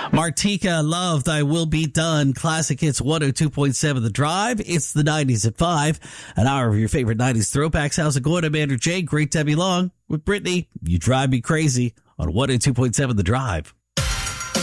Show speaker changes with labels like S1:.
S1: Martika, Love, Thy Will Be Done. Classic Hits 102.7 The Drive. It's the 90s at 5. An hour of your favorite 90s throwbacks. How's it going? I'm Andrew J. Great to have you along with Brittany. You drive me crazy on 102.7 The Drive.